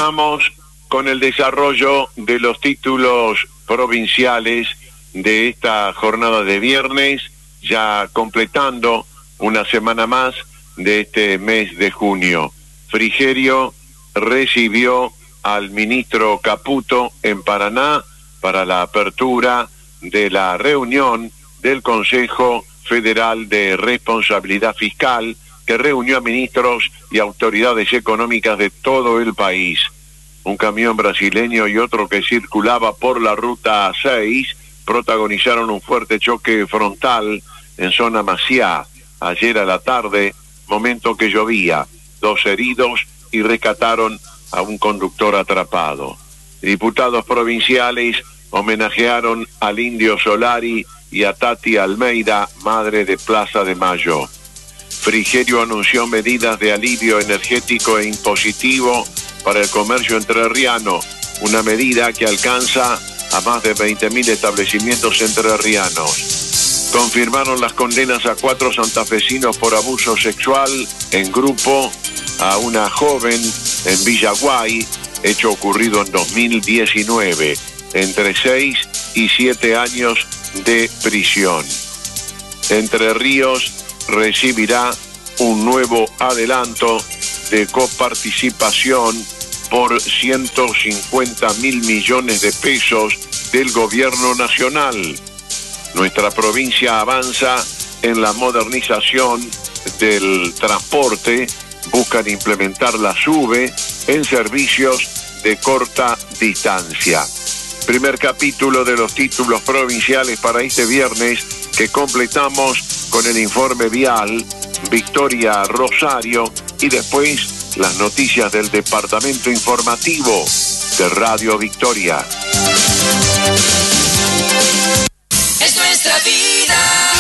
comenzamos con el desarrollo de los títulos provinciales de esta jornada de viernes, ya completando una semana más de este mes de junio. Frigerio recibió al ministro Caputo en Paraná para la apertura de la reunión del Consejo Federal de Responsabilidad Fiscal, que reunió a ministros y autoridades económicas de todo el país. Un camión brasileño y otro que circulaba por la ruta 6 protagonizaron un fuerte choque frontal en zona Maciá ayer a la tarde, momento que llovía. 2 heridos y rescataron a un conductor atrapado. Diputados provinciales homenajearon al Indio Solari y a Tati Almeida, madre de Plaza de Mayo. Frigerio anunció medidas de alivio energético e impositivo para el comercio entrerriano, una medida que alcanza a más de 20.000 establecimientos entrerrianos. Confirmaron las condenas a 4 santafesinos por abuso sexual en grupo a una joven en Villaguay, hecho ocurrido en 2019, entre 6 y 7 años de prisión. Entre Ríos recibirá un nuevo adelanto de coparticipación por 150.000 millones de pesos del gobierno nacional. Nuestra provincia avanza en la modernización del transporte, buscan implementar la SUBE en servicios de corta distancia. Primer capítulo de los títulos provinciales para este viernes, que completamos con el informe vial, Victoria Rosario, y después las noticias del departamento informativo de Radio Victoria. Es nuestra vida.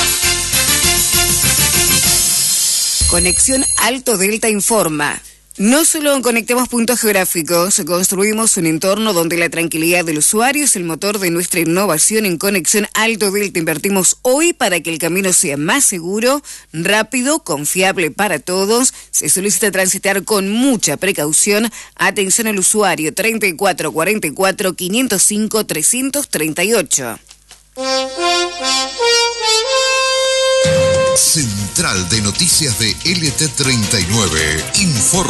Conexión Alto Delta informa. No solo conectamos puntos geográficos, construimos un entorno donde la tranquilidad del usuario es el motor de nuestra innovación. En Conexión Alto Delta invertimos hoy para que el camino sea más seguro, rápido, confiable para todos. Se solicita transitar con mucha precaución. Atención al usuario 3444 505 338. Central de Noticias de LT39 informa.